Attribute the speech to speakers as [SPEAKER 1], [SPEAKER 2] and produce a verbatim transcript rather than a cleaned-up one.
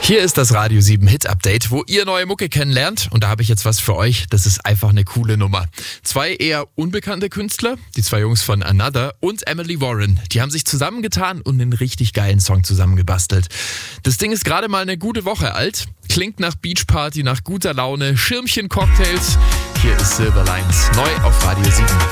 [SPEAKER 1] Hier ist das Radio sieben Hit Update, wo ihr neue Mucke kennenlernt. Und da habe ich jetzt was für euch. Das ist einfach eine coole Nummer. Zwei eher unbekannte Künstler, die zwei Jungs von Another und Emily Warren, die haben sich zusammengetan und einen richtig geilen Song zusammengebastelt. Das Ding ist gerade mal eine gute Woche alt. Klingt nach Beachparty, nach guter Laune, Schirmchen, Cocktails. Hier ist Silver Lines, neu auf Radio sieben.